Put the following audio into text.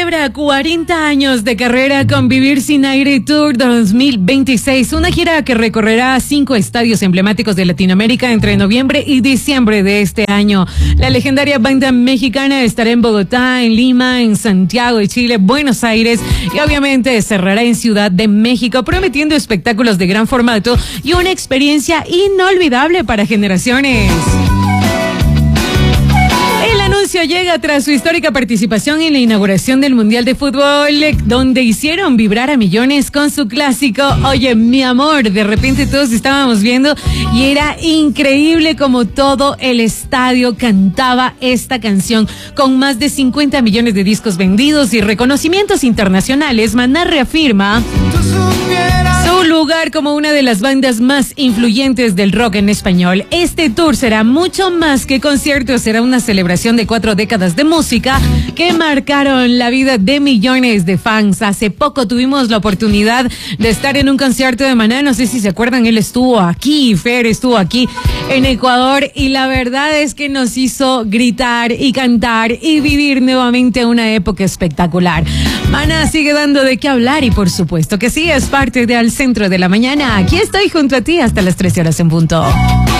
celebra 40 años de carrera con Vivir Sin Aire Tour 2026, una gira que recorrerá 5 estadios emblemáticos de Latinoamérica entre noviembre y diciembre de este año. La legendaria banda mexicana estará en Bogotá, en Lima, en Santiago de Chile, Buenos Aires y obviamente cerrará en Ciudad de México, prometiendo espectáculos de gran formato y una experiencia inolvidable para generaciones. Llega tras su histórica participación en la inauguración del Mundial de Fútbol, donde hicieron vibrar a millones con su clásico Oye, mi amor. De repente todos estábamos viendo y era increíble como todo el estadio cantaba esta canción. Con más de 50 millones de discos vendidos y reconocimientos internacionales, Maná reafirma su lugar como una de las bandas más influyentes del rock en español. Este tour será mucho más que concierto, será una celebración de 4 décadas de música que marcaron la vida de millones de fans. Hace poco tuvimos la oportunidad de estar en un concierto de Maná, no sé si se acuerdan, él estuvo aquí, Fer estuvo aquí en Ecuador, y la verdad es que nos hizo gritar y cantar y vivir nuevamente una época espectacular. Maná sigue dando de qué hablar y por supuesto que sí, es parte de Al Centro de la Mañana. Aquí estoy junto a ti hasta las 13 horas en punto.